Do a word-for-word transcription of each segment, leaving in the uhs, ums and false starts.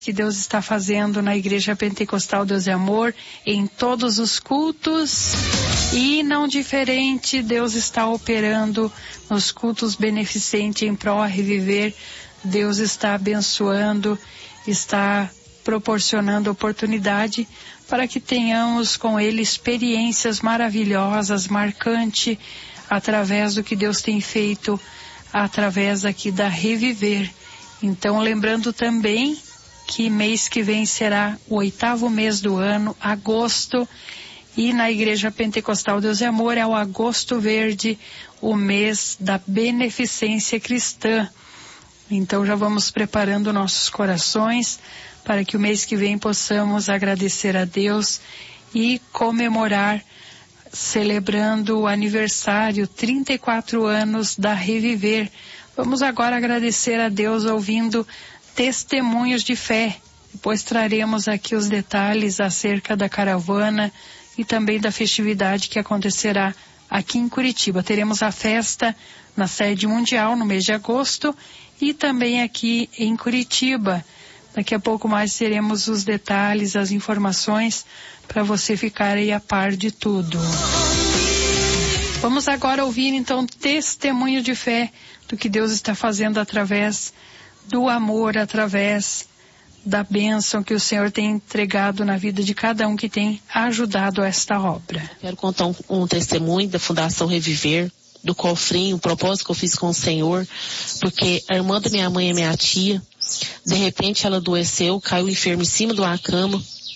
que Deus está fazendo na Igreja Pentecostal Deus é Amor, em todos os cultos, e não diferente, Deus está operando nos cultos beneficentes em prol a reviver. Deus está abençoando, está proporcionando oportunidade para que tenhamos com Ele experiências maravilhosas, marcantes, através do que Deus tem feito, através aqui da Reviver. Então, lembrando também que mês que vem será o oitavo mês do ano, agosto, e na Igreja Pentecostal Deus é Amor é o Agosto Verde, o mês da beneficência cristã. Então já vamos preparando nossos corações para que o mês que vem possamos agradecer a Deus e comemorar, celebrando o aniversário, trinta e quatro anos da Reviver. Vamos agora agradecer a Deus ouvindo testemunhos de fé. Depois traremos aqui os detalhes acerca da caravana e também da festividade que acontecerá aqui em Curitiba. Teremos a festa na sede mundial no mês de agosto e também aqui em Curitiba. Daqui a pouco mais teremos os detalhes, as informações para você ficar aí a par de tudo. Vamos agora ouvir então testemunho de fé do que Deus está fazendo através do amor, através da bênção que o Senhor tem entregado na vida de cada um que tem ajudado a esta obra. Quero contar um, um testemunho da Fundação Reviver, do cofrinho, o propósito que eu fiz com o Senhor, porque a irmã da minha mãe é minha tia, de repente ela adoeceu, caiu enferma em cima de uma cama.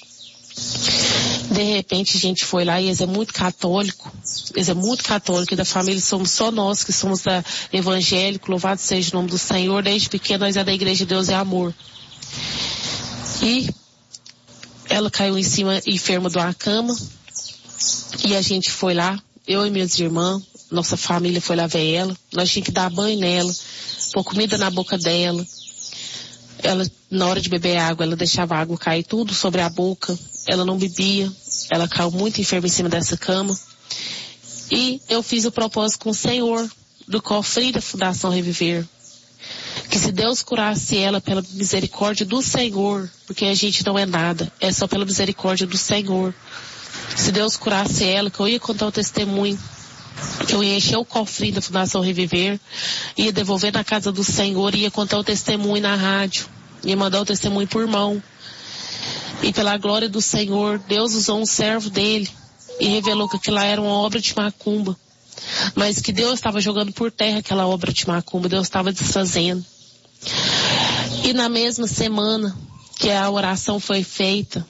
De repente a gente foi lá e eles é muito católico, eles é muito católico, e da família somos só nós que somos da evangélico, louvado seja o nome do Senhor, desde pequeno nós é da Igreja Deus é Amor. E ela caiu em cima, enferma de uma cama, e a gente foi lá, eu e minhas irmãs, nossa família foi lá ver ela, nós tínhamos que dar banho nela, pôr comida na boca dela. Ela, na hora de beber água, ela deixava a água cair tudo sobre a boca, ela não bebia, ela caiu muito enferma em cima dessa cama. E eu fiz o propósito com o Senhor, do cofrinho da Fundação Reviver, que se Deus curasse ela pela misericórdia do Senhor, porque a gente não é nada, é só pela misericórdia do Senhor. Se Deus curasse ela, que eu ia contar o testemunho, que eu ia encher o cofrinho da Fundação Reviver, ia devolver na casa do Senhor, ia contar o testemunho na rádio, ia mandar o testemunho por mão. E pela glória do Senhor, Deus usou um servo dele e revelou que aquilo era uma obra de macumba, mas que Deus estava jogando por terra aquela obra de macumba, Deus estava desfazendo. E na mesma semana que a oração foi feita,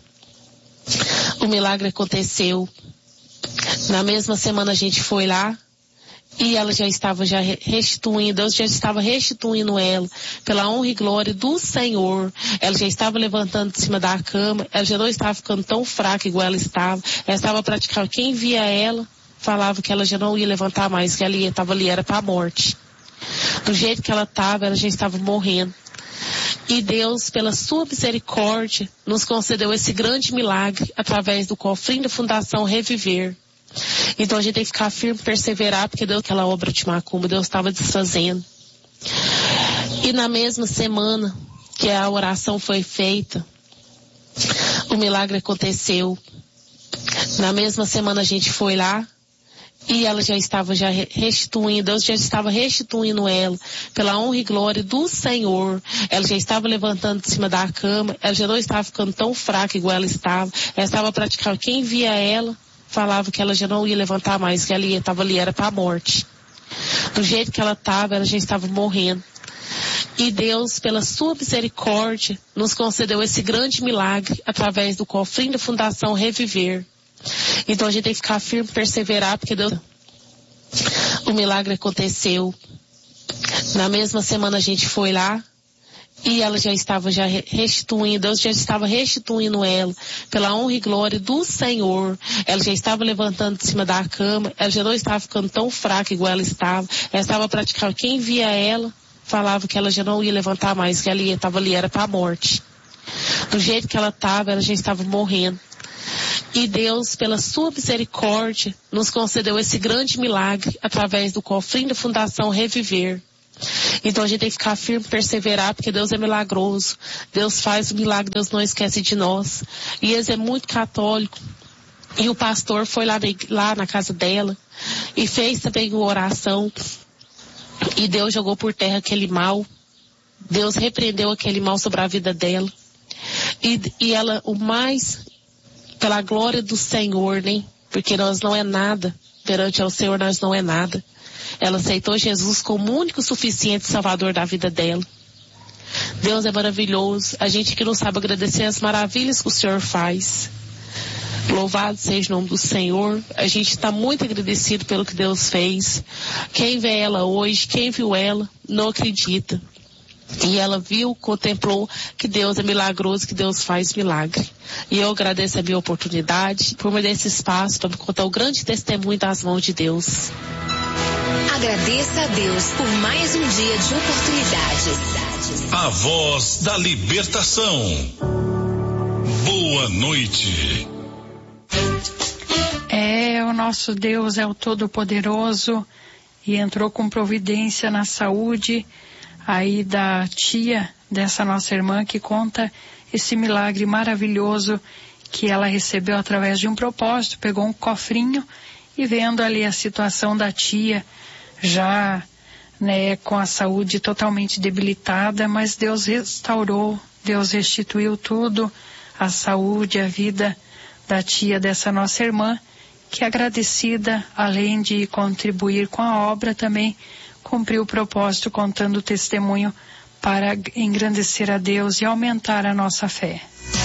o milagre aconteceu. Na mesma semana a gente foi lá e ela já estava já restituindo, Deus já estava restituindo ela pela honra e glória do Senhor. Ela já estava levantando de cima da cama, ela já não estava ficando tão fraca igual ela estava. Ela estava praticando, quem via ela falava que ela já não ia levantar mais, que ela estava ali, era para a morte. Do jeito que ela estava, ela já estava morrendo. E Deus, pela sua misericórdia, nos concedeu esse grande milagre através do cofrinho da Fundação Reviver. Então a gente tem que ficar firme, perseverar, porque Deus, aquela obra de macumba, Deus estava desfazendo. E na mesma semana que a oração foi feita, o milagre aconteceu. Na mesma semana a gente foi lá e ela já estava já restituindo, Deus já estava restituindo ela pela honra e glória do Senhor. Ela já estava levantando de cima da cama, ela já não estava ficando tão fraca igual ela estava. Ela estava praticando, quem via ela falava que ela já não ia levantar mais, que ela estava ali, era para a morte. Do jeito que ela estava, ela já estava morrendo. E Deus, pela sua misericórdia, nos concedeu esse grande milagre através do cofrinho da Fundação Reviver. Então a gente tem que ficar firme, perseverar, porque Deus, o milagre aconteceu. Na mesma semana a gente foi lá e ela já estava já restituindo, Deus já estava restituindo ela pela honra e glória do Senhor. Ela já estava levantando de cima da cama, ela já não estava ficando tão fraca igual ela estava. Ela estava praticando, quem via ela falava que ela já não ia levantar mais, que ela estava ali, era para a morte. Do jeito que ela estava, ela já estava morrendo. E Deus, pela sua misericórdia, nos concedeu esse grande milagre através do cofrinho da Fundação Reviver. Então a gente tem que ficar firme, perseverar, porque Deus é milagroso. Deus faz o milagre, Deus não esquece de nós. E eles é muito católico. E o pastor foi lá, lá na casa dela e fez também uma oração. E Deus jogou por terra aquele mal. Deus repreendeu aquele mal sobre a vida dela. E, e ela, o mais, pela glória do Senhor, né? Porque nós não é nada. Perante ao Senhor nós não é nada. Ela aceitou Jesus como único suficiente salvador da vida dela. Deus é maravilhoso. A gente que não sabe agradecer as maravilhas que o Senhor faz. Louvado seja o nome do Senhor. A gente está muito agradecido pelo que Deus fez. Quem vê ela hoje, quem viu ela, não acredita. E ela viu, contemplou que Deus é milagroso, que Deus faz milagre. E eu agradeço a minha oportunidade por me dar esse espaço para me contar o grande testemunho das mãos de Deus. Agradeça a Deus por mais um dia de oportunidades. A voz da libertação. Boa noite. É, o nosso Deus é o Todo-Poderoso e entrou com providência na saúde aí da tia dessa nossa irmã, que conta esse milagre maravilhoso que ela recebeu através de um propósito. Pegou um cofrinho e vendo ali a situação da tia já, né, com a saúde totalmente debilitada, mas Deus restaurou, Deus restituiu tudo, a saúde, a vida da tia dessa nossa irmã, que agradecida, além de contribuir com a obra, também cumpriu o propósito contando o testemunho para engrandecer a Deus e aumentar a nossa fé.